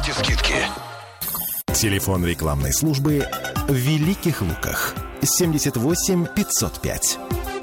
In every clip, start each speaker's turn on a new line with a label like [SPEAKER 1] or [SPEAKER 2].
[SPEAKER 1] Получайте скидки.
[SPEAKER 2] Телефон рекламной службы в Великих Луках. 78 505.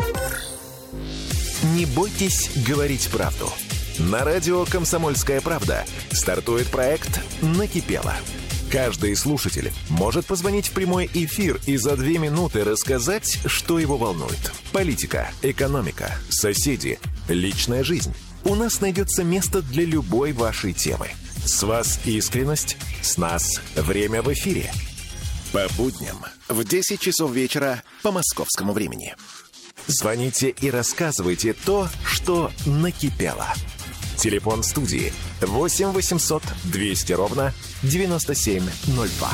[SPEAKER 2] Не бойтесь говорить правду. На радио «Комсомольская правда» стартует проект «Накипело». Каждый слушатель может позвонить в прямой эфир и за 2 минуты рассказать, что его волнует. Политика, экономика, соседи, личная жизнь. У нас найдется место для любой вашей темы. С вас искренность, с нас время в эфире. По будням в 10 часов вечера по московскому времени. Звоните и рассказывайте то, что накипело. Телефон студии 8 800 200 ровно 9702.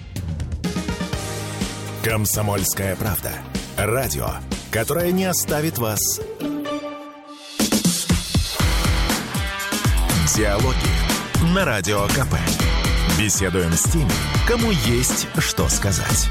[SPEAKER 2] «Комсомольская правда». Радио, которое не оставит вас. Диалоги на Радио КП. Беседуем с теми, кому есть что сказать.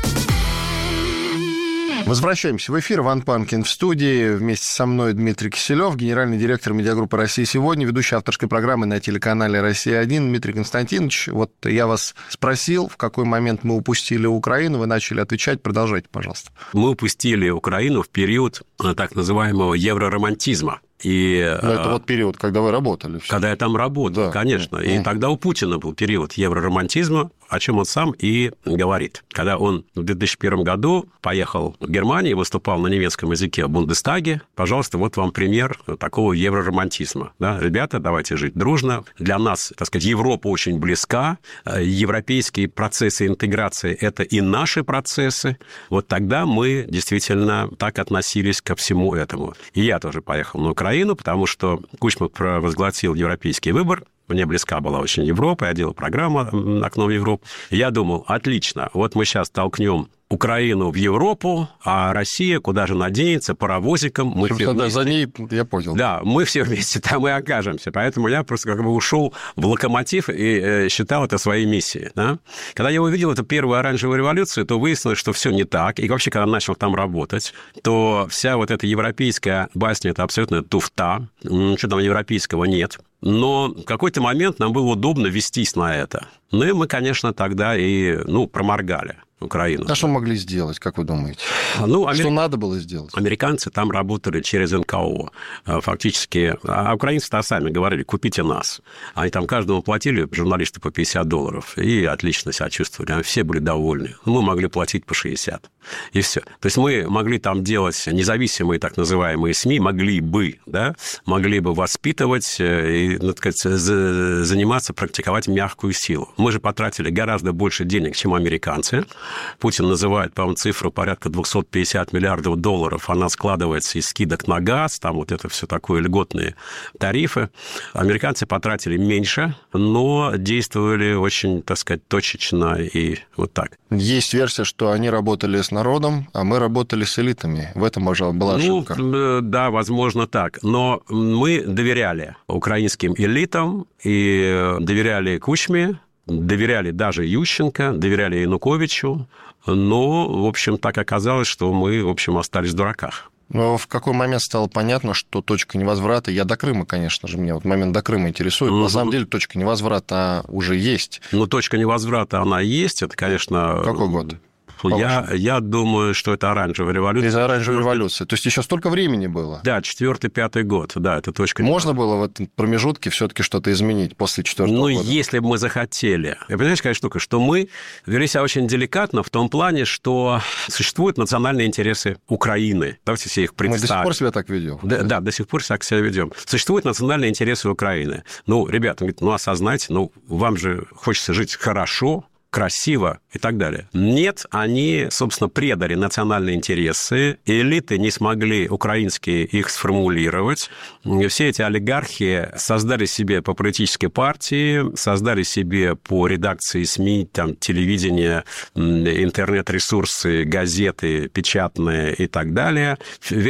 [SPEAKER 3] Возвращаемся в эфир. Иван Панкин в студии. Вместе со мной Дмитрий Киселев, генеральный директор медиагруппы «Россия сегодня», ведущий авторской программы на телеканале «Россия-1». Дмитрий Константинович, вот я вас спросил, в какой момент мы упустили Украину. Вы начали отвечать. Продолжайте, пожалуйста.
[SPEAKER 4] Мы упустили Украину в период так называемого евроромантизма.
[SPEAKER 3] Это вот период, когда вы работали.
[SPEAKER 4] Когда я там работал, да, конечно. И тогда у Путина был период евроромантизма, о чем он сам и говорит. Когда он в 2001 году поехал в Германию и выступал на немецком языке в Бундестаге, пожалуйста, вот вам пример такого евроромантизма. Да? Ребята, давайте жить дружно. Для нас, так сказать, Европа очень близка. Европейские процессы интеграции – это и наши процессы. Вот тогда мы действительно так относились ко всему этому. И я тоже поехал на Украину, потому что Кучма провозгласил европейский выбор. Мне близка была очень Европа, я делал программу «Окно в Европу». Я думал, отлично, вот мы сейчас толкнем Украину в Европу, а Россия куда же наденется, паровозиком. Мы все вместе.
[SPEAKER 3] За ней, я понял.
[SPEAKER 4] Да, мы все вместе там и окажемся. Поэтому я просто как бы ушел в локомотив и считал это своей миссией. Да? Когда я увидел эту первую оранжевую революцию, то выяснилось, что все не так. И вообще, когда начал там работать, то вся вот эта европейская басня – это абсолютно туфта. Ничего там европейского нет. Но в какой-то момент нам было удобно вестись на это. Ну и мы, конечно, тогда и проморгали Украину.
[SPEAKER 3] А что могли сделать, как вы думаете? Что надо было сделать?
[SPEAKER 4] Американцы там работали через НКО. Фактически, а украинцы-то сами говорили, купите нас. Они там каждому платили, журналисты, по $50. И отлично себя чувствовали. Все были довольны. Мы могли платить по 60. И все. То есть мы могли там делать независимые так называемые СМИ, могли бы воспитывать и, так сказать, заниматься, практиковать мягкую силу. Мы же потратили гораздо больше денег, чем американцы. Путин называет, по-моему, цифру порядка $250 миллиардов. Она складывается из скидок на газ, там вот это все такое, льготные тарифы. Американцы потратили меньше, но действовали очень, так сказать, точечно и вот так.
[SPEAKER 3] Есть версия, что они работали с народом, а мы работали с элитами. В этом, пожалуй, была ошибка.
[SPEAKER 4] Да, возможно, так. Но мы доверяли украинским элитам и доверяли Кучме, доверяли даже Ющенко, доверяли Януковичу, но, в общем, так оказалось, что мы, в общем, остались в дураках.
[SPEAKER 3] Но в какой момент стало понятно, что точка невозврата... Я до Крыма, конечно же, меня вот момент до Крыма интересует. На самом деле точка невозврата уже есть.
[SPEAKER 4] Точка невозврата, она есть. Это, конечно...
[SPEAKER 3] Какой год?
[SPEAKER 4] Я думаю, что это оранжевая революция.
[SPEAKER 3] Из-за оранжевой революции. То есть еще столько времени было.
[SPEAKER 4] Да, 4-5 год. Да, это точка.
[SPEAKER 3] Можно было в этом промежутке все-таки что-то изменить после 4-го года?
[SPEAKER 4] Если бы мы захотели. Вы понимаете, какая штука? Что мы вели себя очень деликатно в том плане, что существуют национальные интересы Украины. Давайте себе их представим.
[SPEAKER 3] Мы до сих пор себя так ведем.
[SPEAKER 4] Да, до сих пор так себя ведем. Существуют национальные интересы Украины. Ребята, осознайте, вам же хочется жить хорошо, красиво и так далее. Нет, они, собственно, предали национальные интересы, элиты не смогли украинские их сформулировать. Все эти олигархи создали себе по политической партии, создали себе по редакции СМИ, телевидение, интернет-ресурсы, газеты печатные и так далее.